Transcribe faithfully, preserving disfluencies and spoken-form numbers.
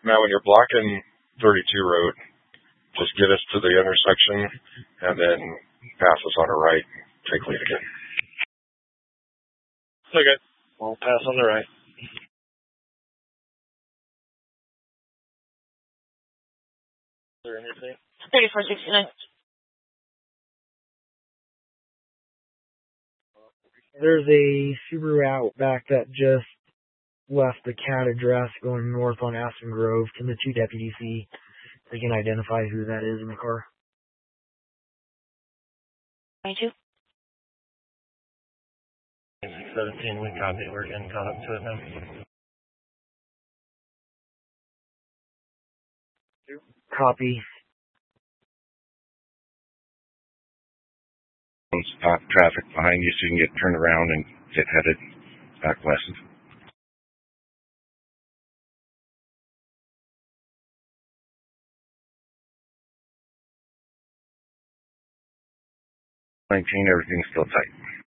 Now, when you're blocking thirty-two road, just get us to the intersection and then pass us on the right. Take lead again. Okay. We'll pass on the right. Is there anything? thirty-four sixty-nine. There's a Subaru Outback that just left the C A D address going north on Aspen Grove. Can the two deputies see? They can identify who that is in the car. twenty-two. seventeen, we got it. We're getting caught up to it now. Copy. Stop traffic behind you so you can get turned around and get headed back west. Maintain everything still tight.